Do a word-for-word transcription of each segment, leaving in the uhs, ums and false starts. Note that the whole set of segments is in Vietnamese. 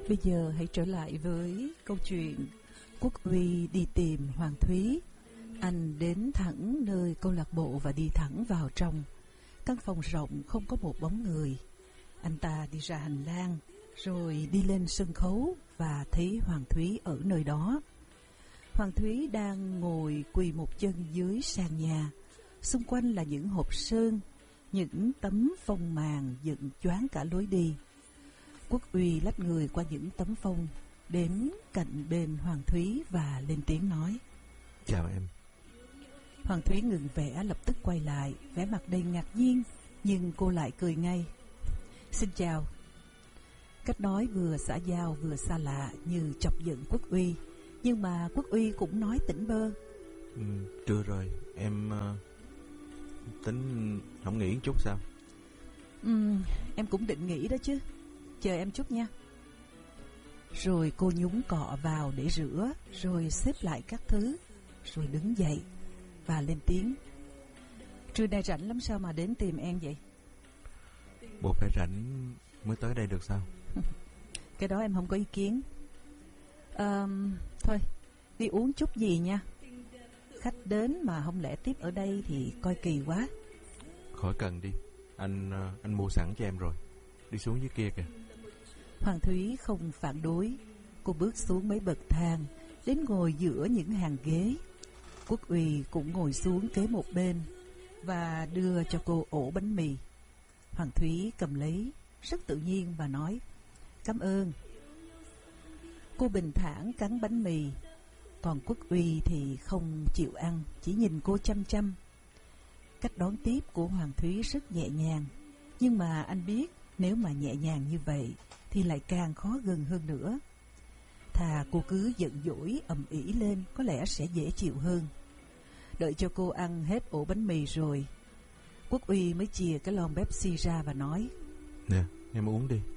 Bây giờ hãy trở lại với câu chuyện Quốc Uy đi tìm Hoàng Thúy. Anh đến thẳng nơi câu lạc bộ và đi thẳng vào trong. Căn phòng rộng không có một bóng người. Anh ta đi ra hành lang, rồi đi lên sân khấu và thấy Hoàng Thúy ở nơi đó. Hoàng Thúy đang ngồi quỳ một chân dưới sàn nhà. Xung quanh là những hộp sơn, những tấm phông màn dựng choáng cả lối đi. Quốc Uy lách người qua những tấm phông, đến cạnh bên Hoàng Thúy và lên tiếng nói: Chào em. Hoàng Thúy ngừng vẽ, lập tức quay lại, vẻ mặt đầy ngạc nhiên, nhưng cô lại cười ngay. Xin chào. Cách nói vừa xã giao vừa xa lạ như chọc giận Quốc Uy, nhưng mà Quốc Uy cũng nói tỉnh bơ. Ừ, trưa rồi, em uh, tính không nghỉ chút sao? Ừ, em cũng định nghỉ đó chứ. Chờ em chút nha. Rồi cô nhúng cọ vào để rửa, rồi xếp lại các thứ, rồi đứng dậy và lên tiếng: Trưa nay rảnh lắm, sao mà đến tìm em vậy? Bộ phải rảnh mới tới đây được sao? Cái đó em không có ý kiến. à, Thôi, đi uống chút gì nha. Khách đến mà không lẽ tiếp ở đây thì coi kỳ quá. Khỏi cần đi, Anh uh, anh mua sẵn cho em rồi. Đi xuống dưới kia kìa. Hoàng Thúy không phản đối. Cô bước xuống mấy bậc thang, đến ngồi giữa những hàng ghế. Quốc Uy cũng ngồi xuống kế một bên và đưa cho cô ổ bánh mì. Hoàng Thúy cầm lấy rất tự nhiên và nói: Cảm ơn. Cô bình thản cắn bánh mì, còn Quốc Uy thì không chịu ăn, chỉ nhìn cô chăm chăm. Cách đón tiếp của Hoàng Thúy rất nhẹ nhàng, nhưng mà anh biết nếu mà nhẹ nhàng như vậy thì lại càng khó gần hơn nữa. Thà cô cứ giận dỗi ầm ĩ lên có lẽ sẽ dễ chịu hơn. Đợi cho cô ăn hết ổ bánh mì rồi, Quốc Uy mới chìa cái lon Pepsi ra và nói: Nè, em uống đi.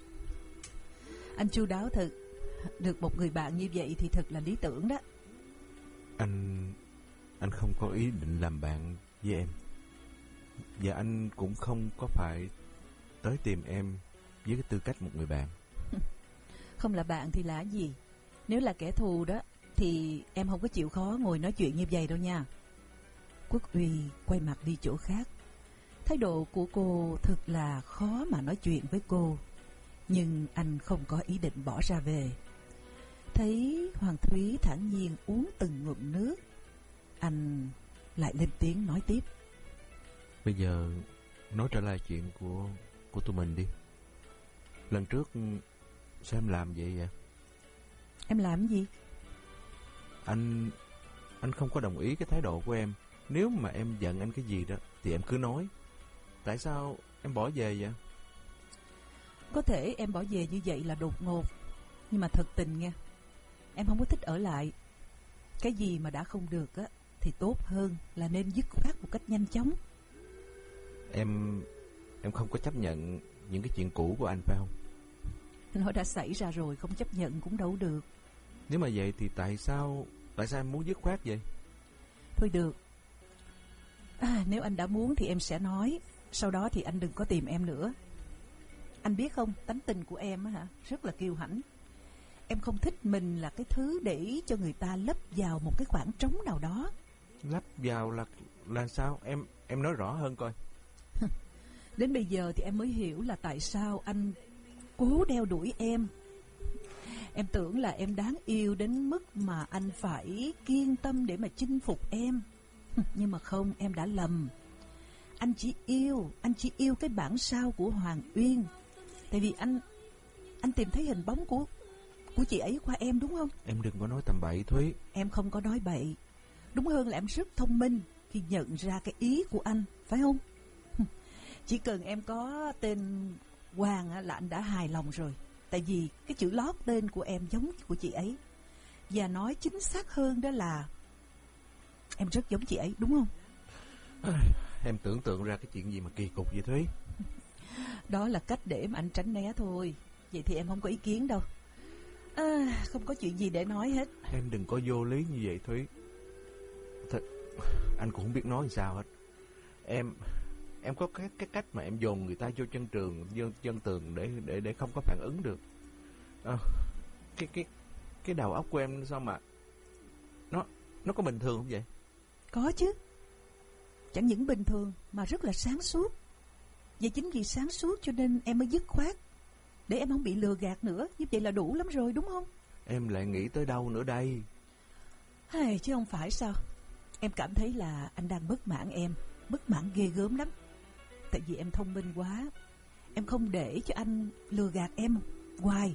Anh chu đáo thật. Được một người bạn như vậy thì thật là lý tưởng đó. Anh Anh không có ý định làm bạn với em, và anh cũng không có phải tới tìm em với cái tư cách một người bạn. Không là bạn thì là gì? Nếu là kẻ thù đó thì em không có chịu khó ngồi nói chuyện như vậy đâu nha. Quốc Uy quay mặt đi chỗ khác. Thái độ của cô thật là khó mà nói chuyện với cô, nhưng anh không có ý định bỏ ra về. Thấy Hoàng Thúy thản nhiên uống từng ngụm nước, anh lại lên tiếng nói tiếp: Bây giờ nói trở lại chuyện của của tụi mình đi. Lần trước sao em làm vậy vậy? Em làm gì? Anh Anh không có đồng ý cái thái độ của em. Nếu mà em giận anh cái gì đó thì em cứ nói. Tại sao em bỏ về vậy? Có thể em bỏ về như vậy là đột ngột, nhưng mà thật tình nghe, em không có thích ở lại. Cái gì mà đã không được á thì tốt hơn là nên dứt khoát một cách nhanh chóng. Em Em không có chấp nhận những cái chuyện cũ của anh phải không? Nó đã xảy ra rồi, không chấp nhận cũng đâu được. Nếu mà vậy thì tại sao Tại sao em muốn dứt khoát vậy? Thôi được à, nếu anh đã muốn thì em sẽ nói. Sau đó thì anh đừng có tìm em nữa. Anh biết không, tánh tình của em á hả, rất là kiêu hãnh. Em không thích mình là cái thứ để cho người ta lấp vào một cái khoảng trống nào đó. Lấp vào là là sao? Em em nói rõ hơn coi. Đến bây giờ thì em mới hiểu là tại sao anh cố đeo đuổi em. Em tưởng là em đáng yêu đến mức mà anh phải kiên tâm để mà chinh phục em. Nhưng mà không, em đã lầm. Anh chỉ yêu, anh chỉ yêu cái bản sao của Hoàng Uyên. Tại vì anh Anh tìm thấy hình bóng của Của chị ấy qua em, đúng không? Em đừng có nói tầm bậy Thúy. Em không có nói bậy. Đúng hơn là em rất thông minh khi nhận ra cái ý của anh, phải không? Chỉ cần em có tên Hoàng là anh đã hài lòng rồi. Tại vì cái chữ lót tên của em giống của chị ấy. Và nói chính xác hơn đó là em rất giống chị ấy, đúng không? Em tưởng tượng ra cái chuyện gì mà kỳ cục vậy Thúy? Đó là cách để mà anh tránh né thôi. Vậy thì em không có ý kiến đâu. à, Không có chuyện gì để nói hết. Em đừng có vô lý như vậy Thúy. Thật, anh cũng không biết nói làm sao hết. Em Em có cái, cái cách mà em dồn người ta vô chân trường, vô chân tường để để để không có phản ứng được. À, Cái cái cái đầu óc của em sao mà nó nó có bình thường không vậy? Có chứ. Chẳng những bình thường mà rất là sáng suốt. Vậy chính vì sáng suốt cho nên em mới dứt khoát, để em không bị lừa gạt nữa. Như vậy là đủ lắm rồi đúng không? Em lại nghĩ tới đâu nữa đây? Hay, chứ không phải sao. Em cảm thấy là anh đang bất mãn em. Bất mãn ghê gớm lắm. Tại vì em thông minh quá. Em không để cho anh lừa gạt em hoài.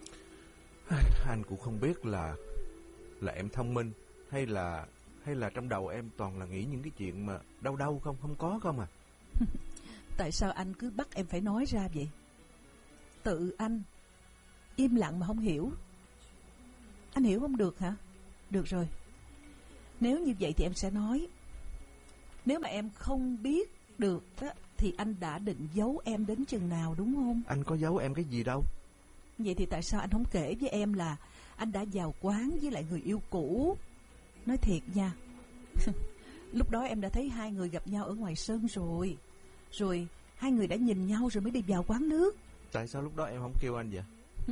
Anh cũng không biết là Là em thông minh Hay là Hay là trong đầu em toàn là nghĩ những cái chuyện mà đau đau không, không có không à. Tại sao anh cứ bắt em phải nói ra vậy? Tự anh im lặng mà không hiểu. Anh hiểu không được hả? Được rồi, nếu như vậy thì em sẽ nói. Nếu mà em không biết được á, thì anh đã định giấu em đến chừng nào đúng không? Anh có giấu em cái gì đâu. Vậy thì tại sao anh không kể với em là anh đã vào quán với lại người yêu cũ? Nói thiệt nha. Lúc đó em đã thấy hai người gặp nhau ở ngoài sân rồi. Rồi hai người đã nhìn nhau rồi mới đi vào quán nước. Tại sao lúc đó em không kêu anh vậy?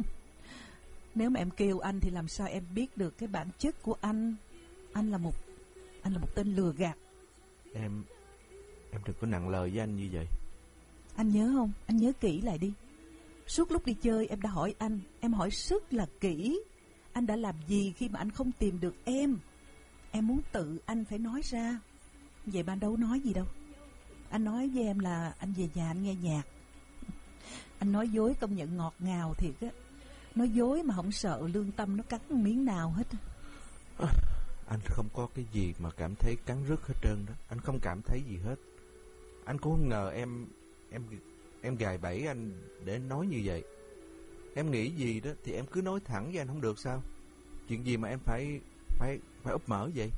Nếu mà em kêu anh thì làm sao em biết được cái bản chất của anh? Anh là một Anh là một tên lừa gạt. Em Em đừng có nặng lời với anh như vậy. Anh nhớ không? Anh nhớ kỹ lại đi. Suốt lúc đi chơi em đã hỏi anh. Em hỏi rất là kỹ. Anh đã làm gì khi mà anh không tìm được em? Em muốn tự anh phải nói ra. Vậy mà anh đâu nói gì đâu. Anh nói với em là anh về nhà anh nghe nhạc. Anh nói dối công nhận ngọt ngào thiệt á. Nói dối mà không sợ lương tâm nó cắn miếng nào hết. à, Anh không có cái gì mà cảm thấy cắn rứt hết trơn đó. Anh không cảm thấy gì hết. Anh cũng không ngờ em Em Em gài bẫy anh để nói như vậy. Em nghĩ gì đó thì em cứ nói thẳng với anh không được sao? Chuyện gì mà em phải Phải phải úp mở vậy?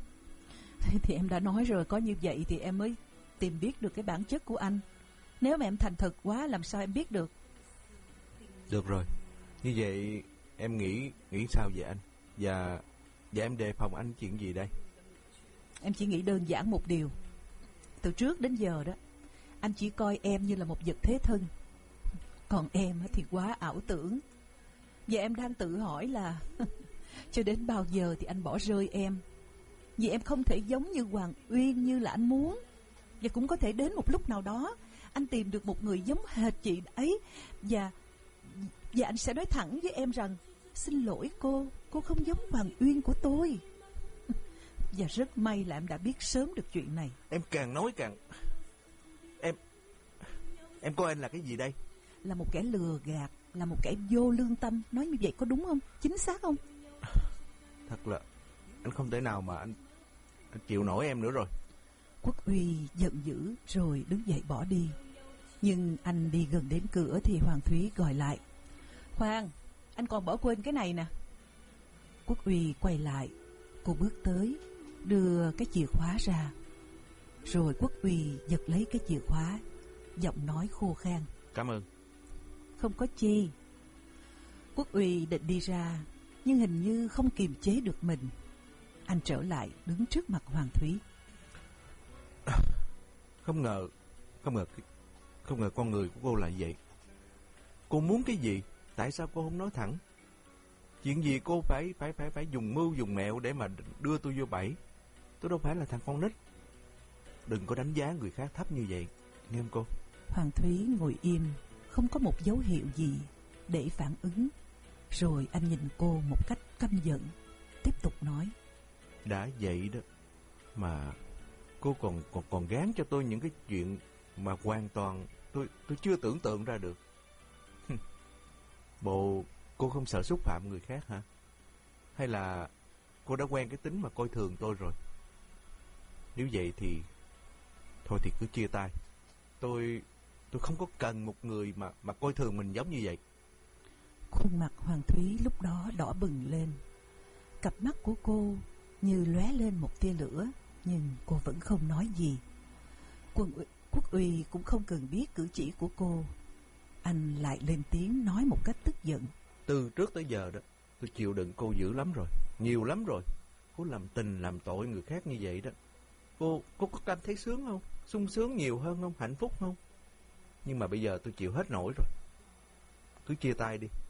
Thì em đã nói rồi, có như vậy thì em mới tìm biết được cái bản chất của anh. Nếu mà em thành thực quá làm sao em biết được? Được rồi, như vậy em nghĩ Nghĩ sao về anh? Và Và em đề phòng anh chuyện gì đây? Em chỉ nghĩ đơn giản một điều. Từ trước đến giờ đó, anh chỉ coi em như là một vật thế thân. Còn em thì quá ảo tưởng. Và em đang tự hỏi là cho đến bao giờ thì anh bỏ rơi em? Vì em không thể giống như Hoàng Uyên như là anh muốn. Và cũng có thể đến một lúc nào đó anh tìm được một người giống hệt chị ấy. Và Và anh sẽ nói thẳng với em rằng: xin lỗi cô, cô không giống Hoàng Uyên của tôi. Và rất may là em đã biết sớm được chuyện này. Em càng nói càng Em Em coi anh là cái gì đây? Là một kẻ lừa gạt, là một kẻ vô lương tâm. Nói như vậy có đúng không? Chính xác không? Thật là anh không thể nào mà anh, anh chịu nổi em nữa rồi. Quốc Uy giận dữ rồi đứng dậy bỏ đi. Nhưng anh đi gần đến cửa thì Hoàng Thúy gọi lại: Hoàng, anh còn bỏ quên cái này nè. Quốc Uy quay lại. Cô bước tới, đưa cái chìa khóa ra. Rồi Quốc Uy giật lấy cái chìa khóa, giọng nói khô khan: Cảm ơn. Không có chi. Quốc Uy định đi ra, nhưng hình như không kiềm chế được mình. Anh trở lại đứng trước mặt Hoàng Thúy. Không ngờ Không ngờ Không ngờ con người của cô là vậy. Cô muốn cái gì? Tại sao cô không nói thẳng? Chuyện gì cô phải phải phải phải dùng mưu dùng mẹo để mà đưa tôi vô bẫy? Tôi đâu phải là thằng con nít. Đừng có đánh giá người khác thấp như vậy, nghe không cô? Hoàng Thúy ngồi im, không có một dấu hiệu gì để phản ứng. Rồi anh nhìn cô một cách căm giận, tiếp tục nói: Đã vậy đó mà cô còn còn còn gán cho tôi những cái chuyện mà hoàn toàn tôi tôi chưa tưởng tượng ra được. Bộ cô không sợ xúc phạm người khác hả? Hay là cô đã quen cái tính mà coi thường tôi rồi? Nếu vậy thì thôi thì cứ chia tay. Tôi tôi không có cần một người mà mà coi thường mình giống như vậy. Khuôn mặt Hoàng Thúy lúc đó đỏ bừng lên. Cặp mắt của cô như lóe lên một tia lửa, nhưng cô vẫn không nói gì. Quân Quốc Uy cũng không cần biết cử chỉ của cô. Anh lại lên tiếng nói một cách tức giận: Từ trước tới giờ đó, tôi chịu đựng cô dữ lắm rồi, nhiều lắm rồi. Cô làm tình làm tội người khác như vậy đó. Cô cô có cảm thấy sướng không? Sung sướng nhiều hơn không? Hạnh phúc không? Nhưng mà bây giờ tôi chịu hết nổi rồi. Cứ chia tay đi.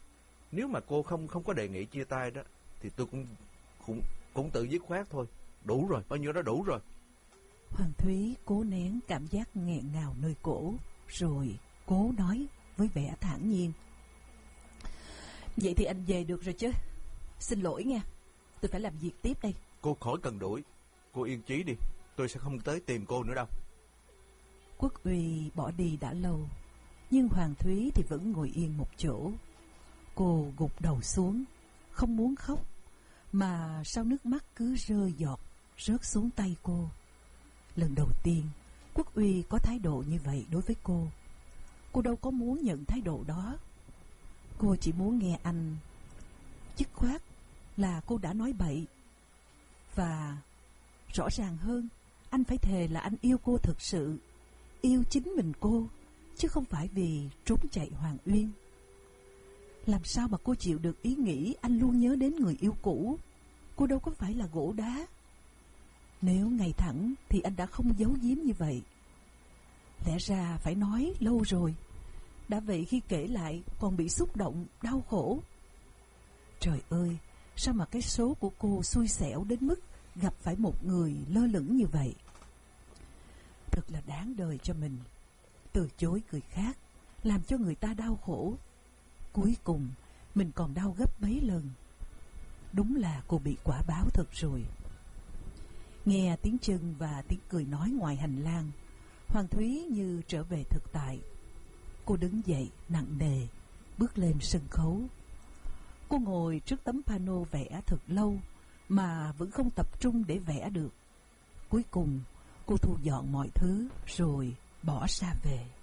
Nếu mà cô không không có đề nghị chia tay đó, thì tôi cũng cũng cũng tự dứt khoát thôi. Đủ rồi, bao nhiêu đó đủ rồi. Hoàng Thúy cố nén cảm giác nghẹn ngào nơi cổ, rồi cố nói với vẻ thản nhiên. Vậy thì anh về được rồi chứ. Xin lỗi nha, tôi phải làm việc tiếp đây. Cô khỏi cần đuổi, cô yên chí đi, tôi sẽ không tới tìm cô nữa đâu. Quốc Uy bỏ đi đã lâu, nhưng Hoàng Thúy thì vẫn ngồi yên một chỗ. Cô gục đầu xuống, không muốn khóc, mà sao nước mắt cứ rơi giọt rớt xuống tay cô. Lần đầu tiên Quốc Uy có thái độ như vậy đối với cô. Cô đâu có muốn nhận thái độ đó. Cô chỉ muốn nghe anh dứt khoát là cô đã nói bậy. Và rõ ràng hơn, anh phải thề là anh yêu cô thực sự, yêu chính mình cô, chứ không phải vì trốn chạy Hoàng Uyên. Làm sao mà cô chịu được ý nghĩ anh luôn nhớ đến người yêu cũ? Cô đâu có phải là gỗ đá. Nếu ngay thẳng thì anh đã không giấu giếm như vậy. Lẽ ra phải nói lâu rồi. Đã vậy khi kể lại còn bị xúc động, đau khổ. Trời ơi, sao mà cái số của cô xui xẻo đến mức gặp phải một người lơ lửng như vậy. Thật là đáng đời cho mình. Từ chối người khác, làm cho người ta đau khổ. Cuối cùng mình còn đau gấp mấy lần. Đúng là cô bị quả báo thật rồi. Nghe tiếng chân và tiếng cười nói ngoài hành lang, Hoàng Thúy như trở về thực tại. Cô đứng dậy nặng nề, bước lên sân khấu. Cô ngồi trước tấm pano vẽ thật lâu mà vẫn không tập trung để vẽ được. Cuối cùng cô thu dọn mọi thứ rồi bỏ ra về.